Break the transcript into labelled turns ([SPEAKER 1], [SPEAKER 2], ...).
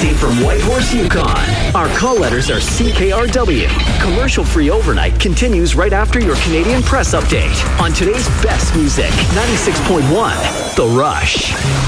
[SPEAKER 1] Broadcasting from Whitehorse, Yukon. Our call letters are CKRW. Commercial-free overnight continues right after your Canadian Press update on today's best music. 96.1, The Rush.